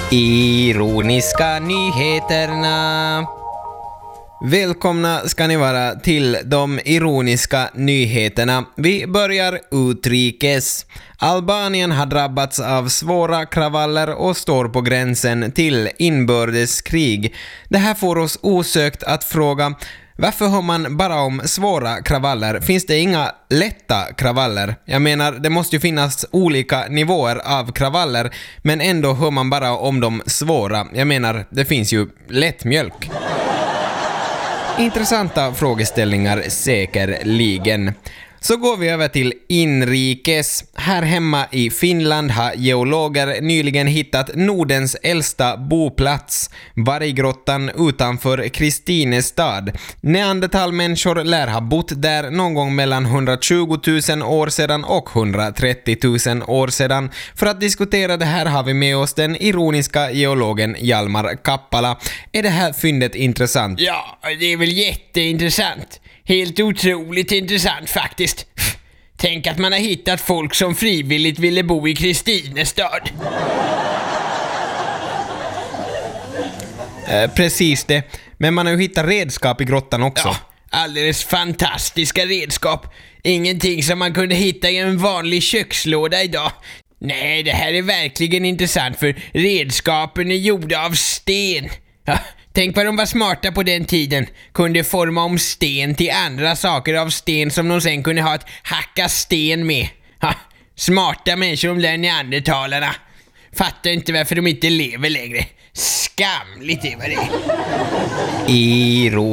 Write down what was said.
Ironiska nyheterna. Välkomna ska ni vara till de ironiska nyheterna. Vi börjar utrikes. Albanien har drabbats av svåra kravaller och står på gränsen till inbördeskrig. Det här får oss osökt att fråga: varför hör man bara om svåra kravaller? Finns det inga lätta kravaller? Jag menar, det måste ju finnas olika nivåer av kravaller, men ändå hör man bara om de svåra. Jag menar, det finns ju lättmjölk. Intressanta frågeställningar säkerligen. Så går vi över till inrikes. Här hemma i Finland har geologer nyligen hittat Nordens äldsta boplats, Varggrottan utanför Kristinestad. Neandertalmänniskor lär ha bott där någon gång mellan 120 000 år sedan och 130 000 år sedan. För att diskutera det här har vi med oss den ironiska geologen Hjalmar Kappala. Är det här fyndet intressant? Ja, det är väl jätteintressant. Helt otroligt intressant faktiskt. Tänk att man har hittat folk som frivilligt ville bo i Kristinestad. Precis det. Men man har ju hittat redskap i grottan också. Ja, alldeles fantastiska redskap. Ingenting som man kunde hitta i en vanlig kökslåda idag. Nej, det här är verkligen intressant, för redskapen är gjorda av sten. Ja, tänk vad de var smarta på den tiden. Kunde forma om sten till andra saker av sten som de sen kunde ha att hacka sten med. Ja, smarta människor, de där neandertalarna. Fattar inte varför de inte lever längre. Skamligt är vad det är.